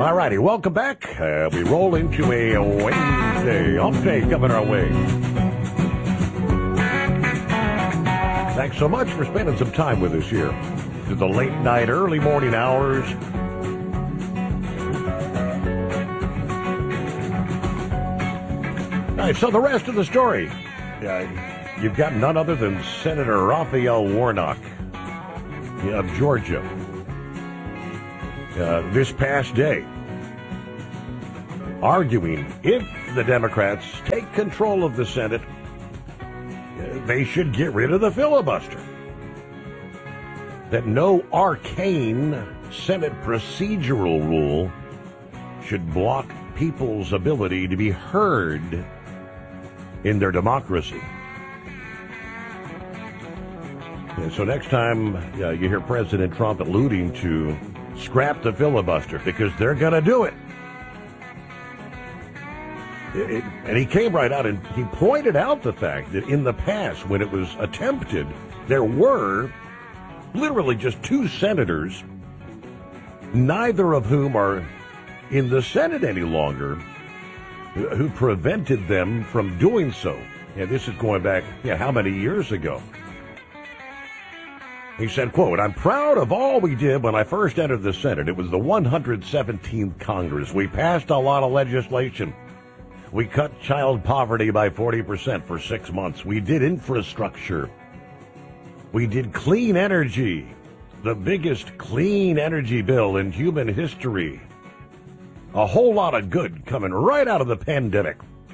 All righty, welcome back. We roll into a Wednesday update coming our way. Thanks so much for spending some time with us here through the late night, early morning hours. All right, so the rest of the story. You've got none other than Senator Raphael Warnock of Georgia. This past day, arguing if the Democrats take control of the Senate, they should get rid of the filibuster. That no arcane Senate procedural rule should block people's ability to be heard in their democracy. And so next time you hear President Trump alluding to scrap the filibuster because they're going to do it. And he came right out and he pointed out the fact that in the past, when it was attempted, there were literally just two senators, neither of whom are in the Senate any longer, who prevented them from doing so. And this is going back, how many years ago? He said, quote, "I'm proud of all we did when I first entered the Senate. It was the 117th Congress. We passed a lot of legislation. We cut child poverty by 40% for 6 months. We did infrastructure. We did clean energy, the biggest clean energy bill in human history. A whole lot of good coming right out of the pandemic."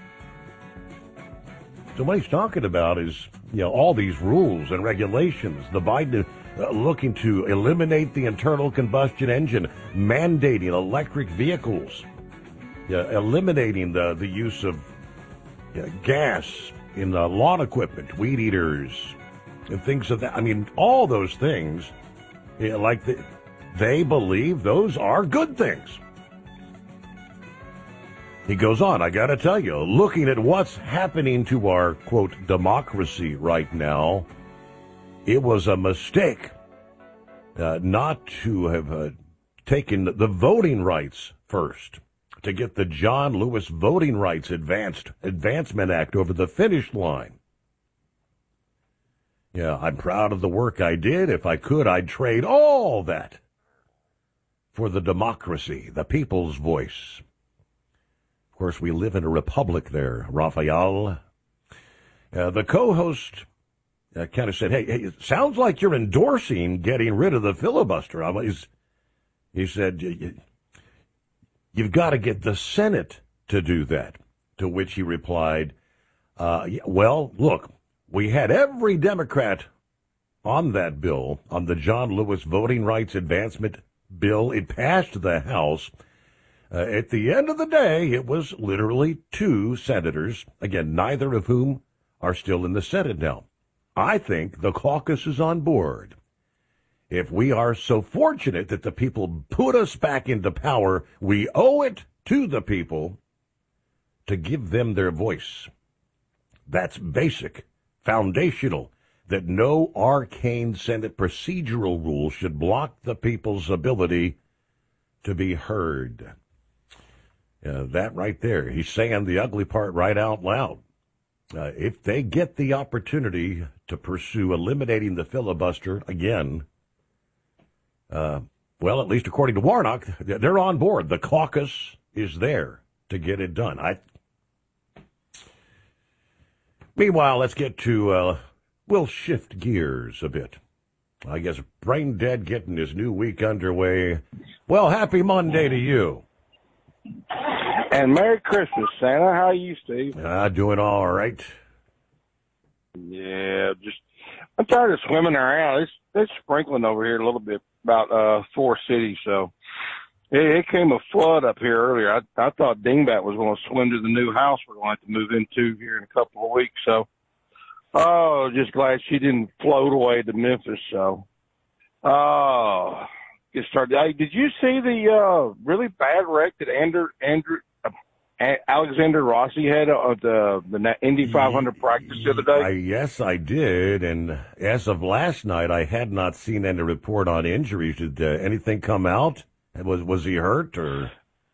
So what he's talking about is, all these rules and regulations. The Biden looking to eliminate the internal combustion engine, mandating electric vehicles, eliminating the use of gas in lawn equipment, weed eaters, and things of that. I mean, all those things, they believe those are good things. He goes on, "I got to tell you, looking at what's happening to our, quote, democracy right now, it was a mistake not to have taken the voting rights first, to get the John Lewis Voting Rights Advancement Act over the finish line. I'm proud of the work I did. If I could, I'd trade all that for the democracy, the people's voice." Of course, we live in a republic there, Raphael. The co-host kind of said, hey, it sounds like you're endorsing getting rid of the filibuster. He said, you've got to get the Senate to do that. To which he replied, well, look, we had every Democrat on that bill, on the John Lewis Voting Rights Advancement bill. It passed the House. At the end of the day, it was literally two senators, again, neither of whom are still in the Senate now. I think the caucus is on board. If we are so fortunate that the people put us back into power, we owe it to the people to give them their voice. That's basic, foundational, that no arcane Senate procedural rule should block the people's ability to be heard. That right there, he's saying the ugly part right out loud. If they get the opportunity to pursue eliminating the filibuster again, well, at least according to Warnock, they're on board. The caucus is there to get it done. Meanwhile, let's get to, we'll shift gears a bit. I guess Brain Dead getting his new week underway. Well, happy Monday to you. And Merry Christmas, Santa. How are you, Steve? Doing all right. Yeah, I'm tired of swimming around. It's sprinkling over here a little bit, about 4 cities. So it came a flood up here earlier. I thought Dingbat was going to swim to the new house we're going to have to move into here in a couple of weeks. So, just glad she didn't float away to Memphis. So, get started. Hey, did you see the really bad wreck that Alexander Rossi had at the Indy 500 practice the other day? Yes, I did. And as of last night, I had not seen any report on injuries. Did anything come out? Was he hurt or?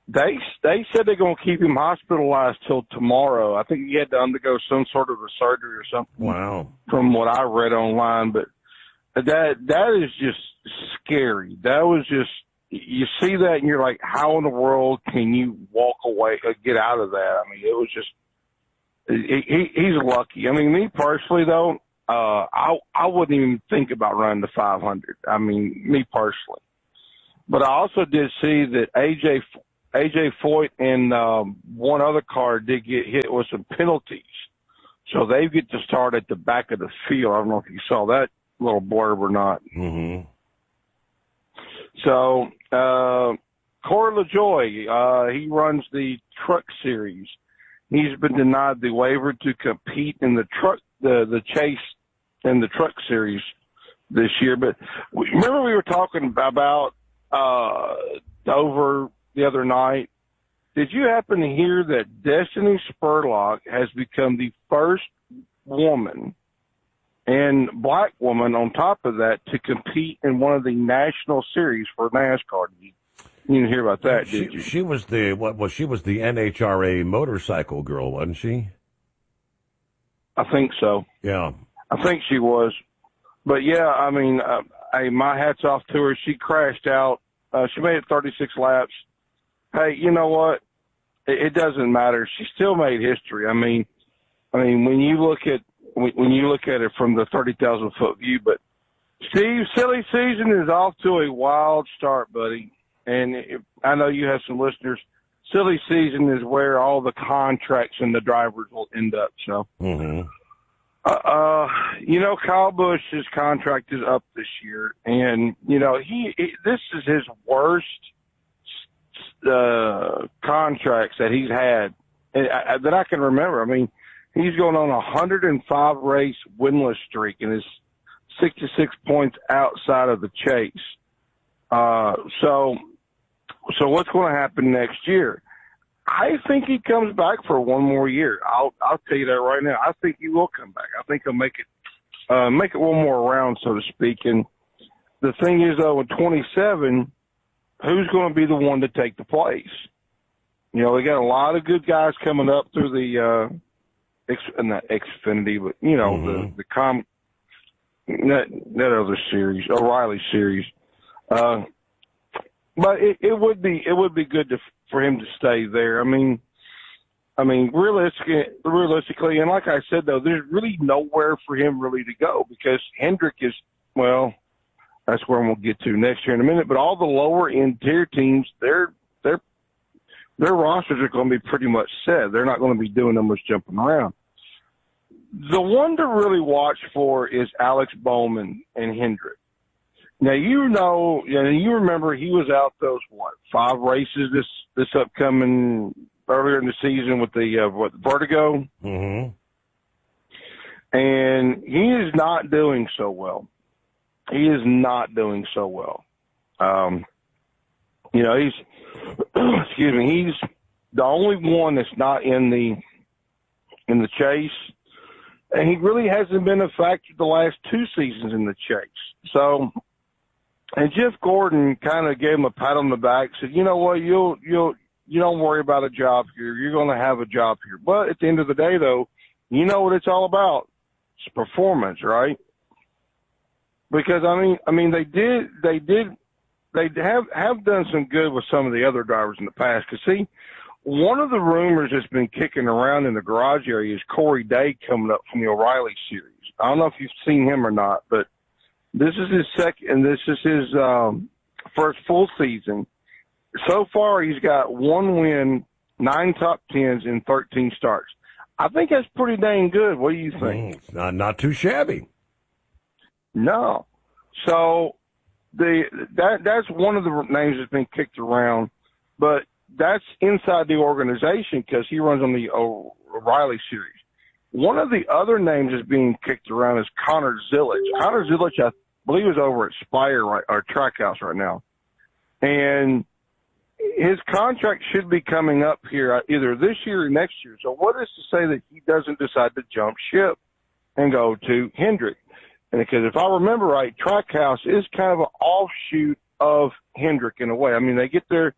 They said they're going to keep him hospitalized till tomorrow. I think he had to undergo some sort of a surgery or something. Wow. From what I read online, but that is just scary. That was just, you see that and you're like, how in the world can you walk away or get out of that? I mean, it was just, he's lucky. I mean, me personally though, I wouldn't even think about running the 500. I mean, me personally. But I also did see that AJ Foyt and one other car did get hit with some penalties. So they get to start at the back of the field. I don't know if you saw that little blurb or not. Mm-hmm. So Corey LaJoie, he runs the truck series. He's been denied the waiver to compete in the chase in the truck series this year. But remember we were talking about Dover the other night. Did you happen to hear that Destiny Spurlock has become the first woman and black woman on top of that to compete in one of the national series for NASCAR? You didn't hear about that, did you? She was the she was the NHRA motorcycle girl, wasn't she? I think so. Yeah. I think she was. But yeah, I mean, hey, my hat's off to her. She crashed out. She made it 36 laps. Hey, you know what? It doesn't matter. She still made history. I mean, when you look at it from the 30,000 foot view. But Steve, silly season is off to a wild start, buddy. And I know you have some listeners. Silly season is where all the contracts and the drivers will end up. So, Kyle Busch's contract is up this year, and this is his worst contracts that he's had that I can remember. I mean, he's going on a 105 race winless streak and is 66 points outside of the chase. So what's going to happen next year? I think he comes back for one more year. I'll tell you that right now. I think he will come back. I think he'll make it one more round, so to speak. And the thing is, though, in 27, who's going to be the one to take the place? They got a lot of good guys coming up through the not Xfinity, but that other series, O'Reilly series. But it would be good for him to stay there. I mean, realistically, and like I said though, there's really nowhere for him really to go because Hendrick is, well, that's where we'll get to next year in a minute. But all the lower end tier teams, their rosters are going to be pretty much set. They're not going to be doing that much jumping around. The one to really watch for is Alex Bowman and Hendrick. Now, you remember he was out those, 5 races this upcoming earlier in the season with the Vertigo? Mm-hmm. And he is not doing so well. He is not doing so well. He's, excuse me, he's the only one that's not in the chase. And he really hasn't been a factor the last 2 seasons in the chase. So, and Jeff Gordon kind of gave him a pat on the back, said, you know what, you don't worry about a job here. You're going to have a job here. But at the end of the day, though, you know what it's all about. It's performance, right? Because, I mean, they have done some good with some of the other drivers in the past. Because, see, one of the rumors that's been kicking around in the garage area is Corey Day coming up from the O'Reilly series. I don't know if you've seen him or not, but this is his second, and this is his first full season. So far, he's got 1 win, 9 top 10s, and 13 starts. I think that's pretty dang good. What do you think? Not too shabby. No. So that's one of the names that's been kicked around, but that's inside the organization because he runs on the O'Reilly series. One of the other names that's being kicked around is Connor Zilisch. Connor Zilisch, I believe, is over at Spire or Trackhouse right now. And his contract should be coming up here either this year or next year. So what is to say that he doesn't decide to jump ship and go to Hendrick? And because if I remember right, Trackhouse is kind of an offshoot of Hendrick in a way. I mean, they get their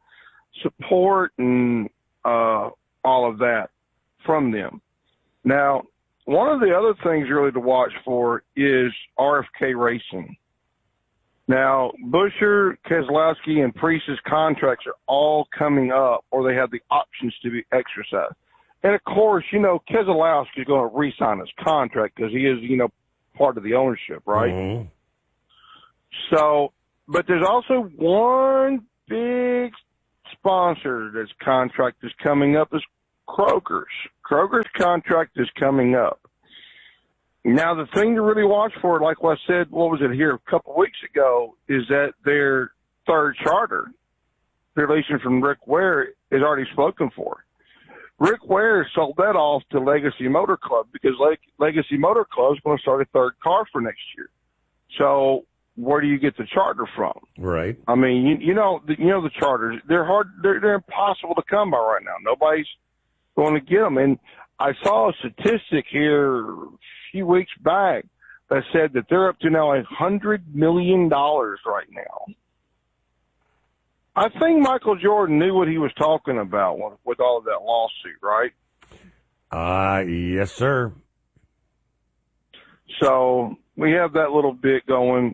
support and all of that from them. Now, one of the other things really to watch for is RFK Racing. Now, Buescher, Keselowski, and Priest's contracts are all coming up, or they have the options to be exercised. And, of course, Keselowski is going to re-sign his contract because he is, part of the ownership, right? Mm-hmm. So, but there's also one big sponsor that's contract is coming up is Kroger's. Kroger's contract is coming up. Now, the thing to really watch for, like what I said, what was it here a couple of weeks ago, is that their third charter, their relation from Rick Ware, is already spoken for. Rick Ware sold that off to Legacy Motor Club because Legacy Motor Club is going to start a third car for next year. So where do you get the charter from? Right. I mean, the charters, they're impossible to come by right now. Nobody's going to get them. And I saw a statistic here a few weeks back that said that they're up to now $100 million right now. I think Michael Jordan knew what he was talking about with all of that lawsuit, right? Yes, sir. So we have that little bit going.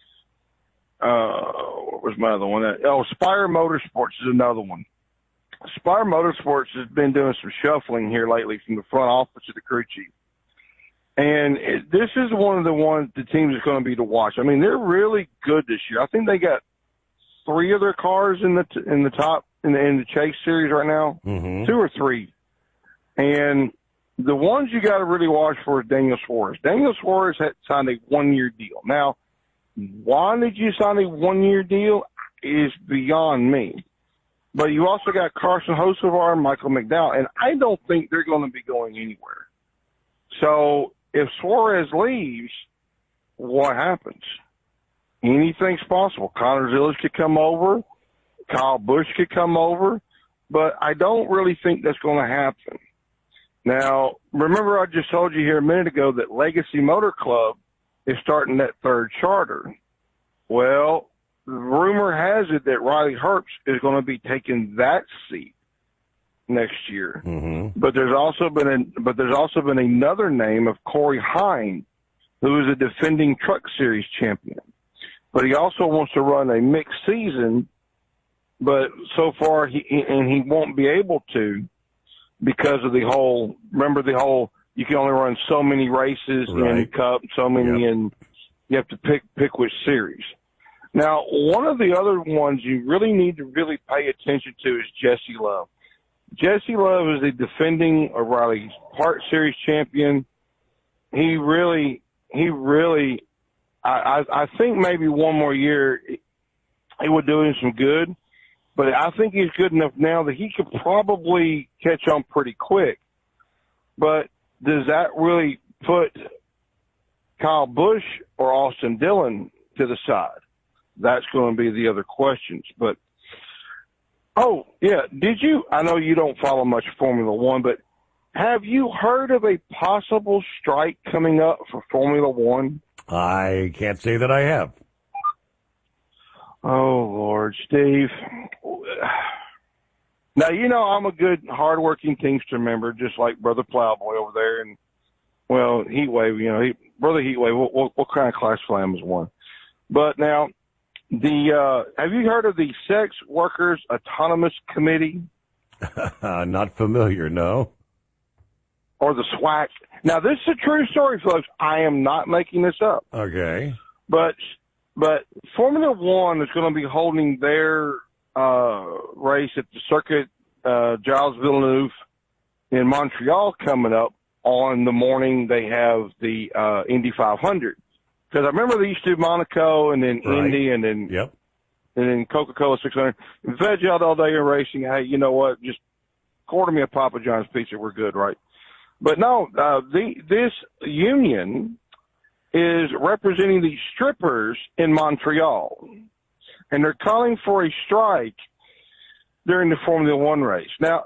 What was my other one? Spire Motorsports is another one. Spire Motorsports has been doing some shuffling here lately from the front office to the crew chief. And this is one of the teams that's going to be to watch. I mean, they're really good this year. I think they got 3 of their cars in the top in the Chase series right now, 2 or 3. And the ones you got to really watch for is Daniel Suarez. Daniel Suarez had signed a 1-year deal. Now, why did you sign a 1-year deal is beyond me. But you also got Carson Hocevar and Michael McDowell, and I don't think they're going to be going anywhere. So if Suarez leaves, what happens? Anything's possible. Connor Zillich could come over. Kyle Busch could come over. But I don't really think that's going to happen. Now, remember I just told you here a minute ago that Legacy Motor Club is starting that third charter. Well, the rumor has it that Riley Herbst is going to be taking that seat next year. Mm-hmm. But there's also been another name of Corey Hine, who is a defending Truck Series champion. But he also wants to run a mixed season, but so far he won't be able to because of the whole you can only run so many races right. in Cup, so many in you have to pick which series. Now, one of the other ones you really need to really pay attention to is Jesse Love. Jesse Love is the defending O'Reilly Park Series champion. He really, I think maybe one more year he would do him some good, but I think he's good enough now that he could probably catch on pretty quick. But does that really put Kyle Busch or Austin Dillon to the side? That's going to be the other questions. But, oh, yeah, I know you don't follow much Formula One, but have you heard of a possible strike coming up for Formula One? I can't say that I have. Oh, Lord, Steve. Now, I'm a good, hardworking Teamster member, just like Brother Plowboy over there. And, well, Heatwave, Brother Heatwave, what kind of class Flam is one? But now, have you heard of the Sex Workers Autonomous Committee? Not familiar, no. Or the SWAC. Now, this is a true story, folks. I am not making this up. Okay. But Formula One is going to be holding their race at the Circuit Gilles Villeneuve in Montreal coming up on the morning they have the Indy 500. Because I remember they used to do Monaco and then right. Indy and then yep. and then Coca-Cola 600. Veg out all day in racing. Hey, you know what? Just quarter me a Papa John's pizza. We're good, right? But no, this union is representing the strippers in Montreal, and they're calling for a strike during the Formula One race. Now,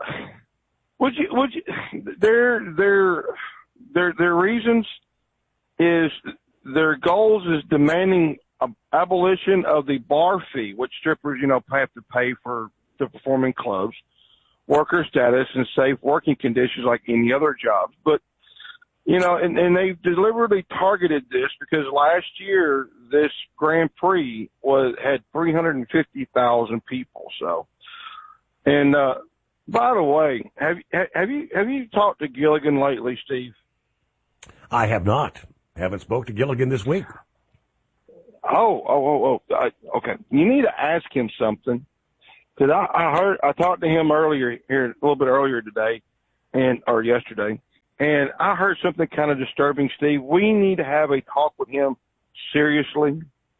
their reasons is their goals is demanding abolition of the bar fee, which strippers, have to pay for to perform in clubs, worker status, and safe working conditions like any other jobs. But, you know, and they deliberately targeted this because last year this Grand Prix had 350,000 people. So, and by the way, have you talked to Gilligan lately, Steve? I have not. Haven't spoke to Gilligan this week. Okay. You need to ask him something. Cause I talked to him a little bit earlier today or yesterday, and I heard something kind of disturbing, Steve. We need to have a talk with him seriously.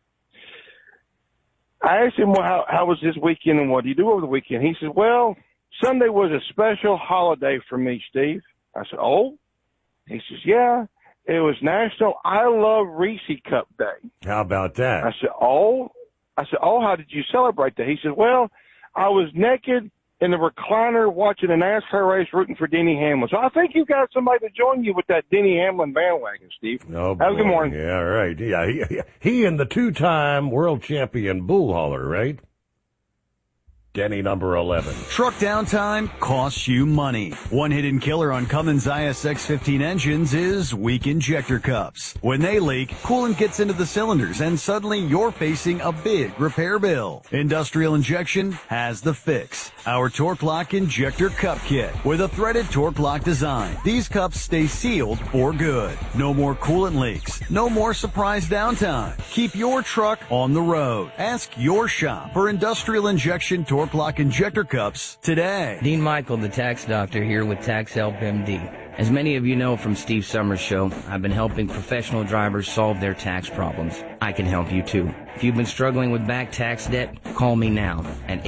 I asked him, well, how was his weekend and what did you do over the weekend? He said, well, Sunday was a special holiday for me, Steve. I said, oh? He says, yeah. It was National I Love Reese Cup Day. How about that? I said, how did you celebrate that? He said, well, I was naked in the recliner watching a NASCAR race rooting for Denny Hamlin. So I think you got somebody to join you with that Denny Hamlin bandwagon, Steve. Oh, have a good morning. Yeah, right. Yeah, he and the two-time world champion bull hauler, right? Denny number 11. Truck downtime costs you money. One hidden killer on Cummins ISX-15 engines is weak injector cups. When they leak, coolant gets into the cylinders and suddenly you're facing a big repair bill. Industrial Injection has the fix. Our Torque Lock Injector Cup Kit with a threaded Torque Lock design. These cups stay sealed for good. No more coolant leaks. No more surprise downtime. Keep your truck on the road. Ask your shop for Industrial Injection Torque Lock Injector Cups today. Dean Michael, the tax doctor, here with Tax Help MD. As many of you know from Steve Summers' show, I've been helping professional drivers solve their tax problems. I can help you too. If you've been struggling with back tax debt, call me now at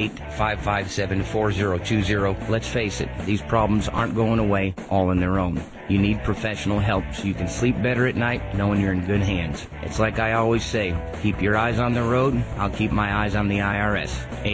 888-557-4020. Let's face it, these problems aren't going away all on their own. You need professional help so you can sleep better at night knowing you're in good hands. It's like I always say, keep your eyes on the road, I'll keep my eyes on the IRS.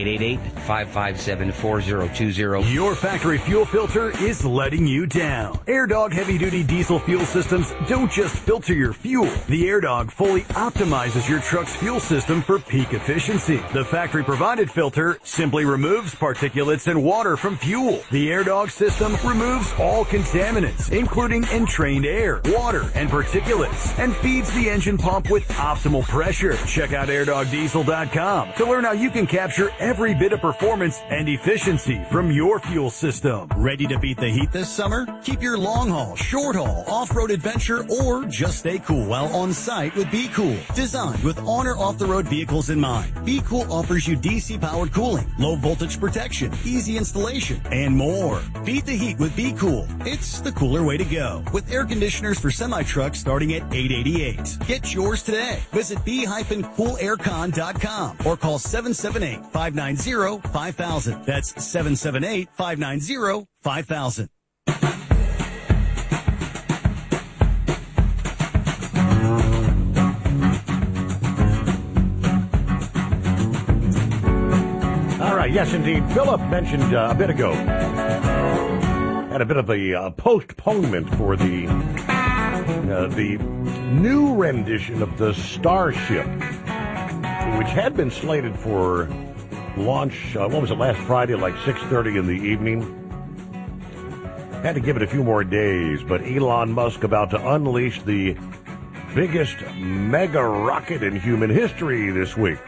888-557-4020. Your factory fuel filter is letting you down. AirDog heavy-duty diesel fuel systems don't just filter your fuel. The AirDog fully optimizes your truck's fuel system for peak efficiency. The factory-provided filter simply removes particulates and water from fuel. The AirDog system removes all contaminants, including entrained air, water, and particulates, and feeds the engine pump with optimal pressure. Check out airdogdiesel.com to learn how you can capture every bit of performance and efficiency from your fuel system. Ready to beat the heat this summer? Keep your long-haul, short-haul, off-road adventure, or just stay cool while on site with Be Cool. Designed with on or off-the-road vehicles in mind, Be Cool offers you DC-powered cooling, low-voltage protection, easy installation, and more. Beat the heat with Be Cool. It's the cooler way to go. With air conditioners for semi-trucks starting at $888. Get yours today. Visit b-coolaircon.com or call 778-590-5000. That's 778-590-5000. All right, yes, indeed. Philip mentioned a bit ago, had a bit of a postponement for the new rendition of the Starship, which had been slated for launch, last Friday, like 6:30 in the evening. Had to give it a few more days, but Elon Musk about to unleash the biggest mega rocket in human history this week.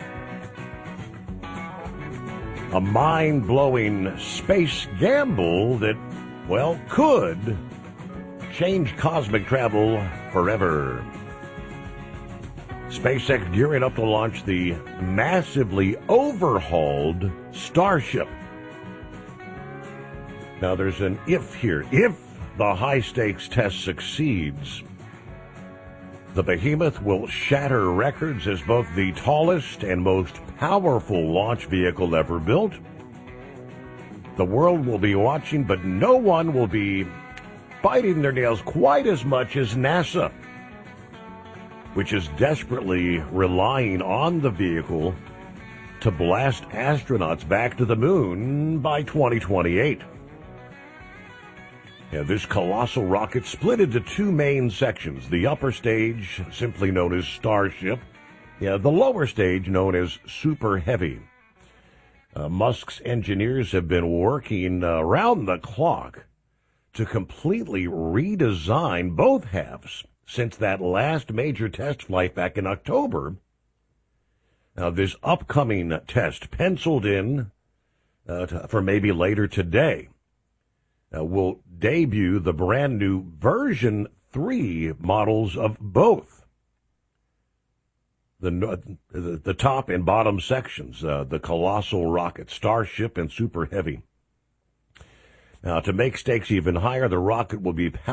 A mind-blowing space gamble that, well, could change cosmic travel forever. SpaceX gearing up to launch the massively overhauled Starship. Now, there's an if here. If the high-stakes test succeeds, the behemoth will shatter records as both the tallest and most powerful launch vehicle ever built. The world will be watching, but no one will be biting their nails quite as much as NASA, which is desperately relying on the vehicle to blast astronauts back to the moon by 2028. This colossal rocket split into two main sections. The upper stage, simply known as Starship. The lower stage, known as Super Heavy. Musk's engineers have been working around the clock to completely redesign both halves since that last major test flight back in October. Now, this upcoming test, penciled in for maybe later today, will debut the brand new version 3 models of both the top and bottom sections, the colossal rocket, Starship and Super Heavy. Now, to make stakes even higher, the rocket will be